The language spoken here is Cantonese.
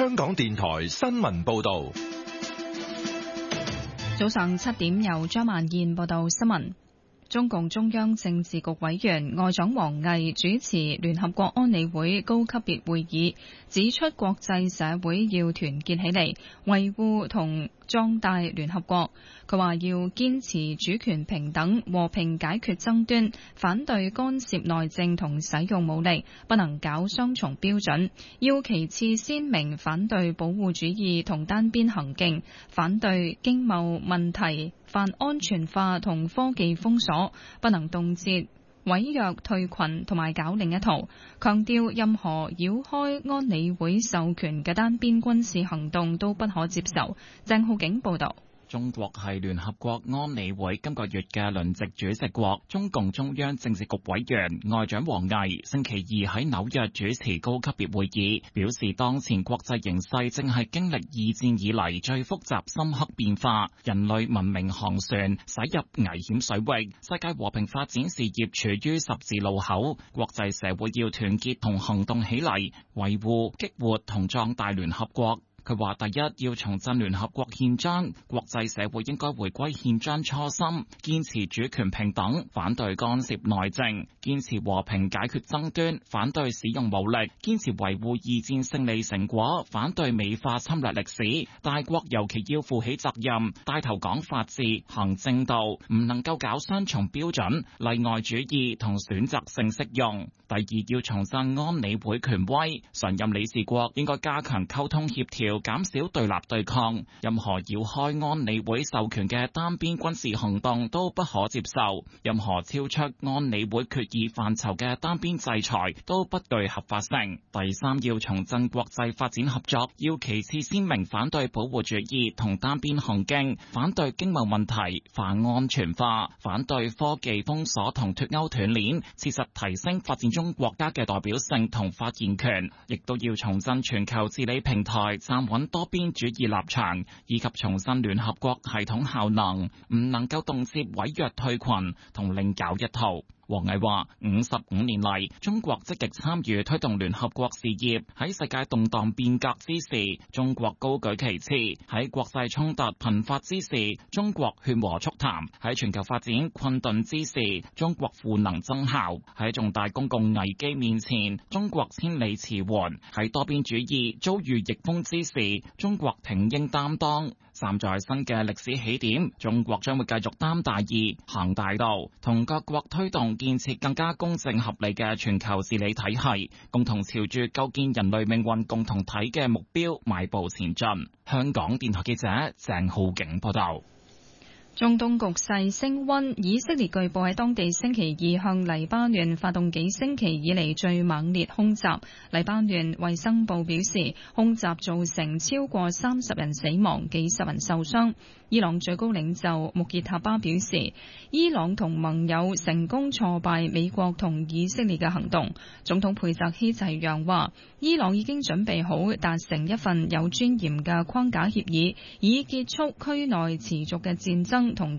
香港電台新聞報道。 早上7點，由張曼燕報道新聞。中共中央政治局委員外長王毅主持聯合國安理會高級別會議，指出國際社會要團結起嚟，維護同壯大聯合國。佢話要堅持主權平等、和平解決爭端，反對干涉內政同使用武力，不能搞雙重標準。要旗幟鮮明反對保護主義同單邊行徑，反對經貿問題泛安全化同科技封鎖，不能動輒毀約退群同埋搞另一套。強調任何繞開安理會授權嘅單邊軍事行動都不可接受。鄭浩景報道。 中國係聯合國安理會今個月嘅輪值主席國，中共中央政治局委員外長王毅星期二喺紐約主持高級別會議，表示當前國際形勢正係經歷二戰以嚟最複雜深刻變化，人類文明航船駛入危險水域，世界和平發展事業處於十字路口，國際社會要團結同行動起嚟，維護、激活同壯大聯合國。佢話：第一，要重振聯合國憲章，國際社會應該回歸憲章初心，堅持主權平等，反對干涉內政，堅持和平解決爭端，反對使用武力，堅持維護二戰勝利成果，反對美化侵略歷史。大國尤其要負起責任，帶頭講法治、行正道，唔能夠搞雙重標準、例外主義同選擇性適用。第二，要重振安理會權威，常任理事國應該加強溝通協調，減少對立對抗，任何繞開安理會授權嘅單邊軍事行動都不可接受，任何超出安理會決議範疇嘅單邊制裁都不具合法性。第三，要重振國際發展合作，要旗幟鮮明反對保護主義同單邊行徑，反對經貿問題泛安全化，反對科技封鎖同脫鈎斷鏈，切實提升發展中國家嘅代表性同發言權，亦都要重振全球治理平台，站穩多邊主義立場，以及重申聯合國系統效能，唔能夠動輒毀約退群同另搞一套。王毅話：55年嚟，中國積極參與推動聯合國事業。喺世界動盪變革之時，中國高舉旗幟；喺國際衝突頻發之時，中國勸和促談；喺全球發展困頓之時，中國賦能增效；喺重大公共危機面前，中國千里馳援；喺多邊主義遭遇逆風之時，中國挺膺擔當。站在新嘅歷史起點，中國將會繼續擔大義、行大道，同各國推動建設更加公正合理嘅全球治理體系，共同朝住構建人類命運共同體嘅目標邁步前進。香港電台記者鄭浩景報道。 中東局勢升溫，以色列據報喺當地星期二向黎巴嫩發動幾星期以嚟最猛烈空襲。黎巴嫩衛生部表示，空襲造成超過30人死亡，幾十人受傷。伊朗最高領袖穆傑塔巴表示，伊朗同盟友成功挫敗美國同以色列嘅行動。總統佩澤希齊揚話，伊朗已經準備好達成一份有尊嚴嘅框架協議，以結束區內持續嘅戰爭同